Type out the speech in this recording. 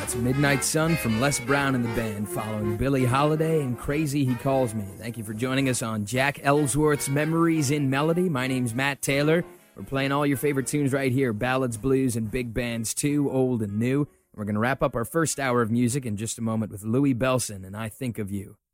That's Midnight Sun from Les Brown and the Band, following Billie Holiday and Crazy He Calls Me. Thank you for joining us on Jack Ellsworth's Memories in Melody. My name's Matt Taylor. We're playing all your favorite tunes right here, ballads, blues, and big bands too, old and new. We're going to wrap up our first hour of music in just a moment with Louis Bellson and I Think of You.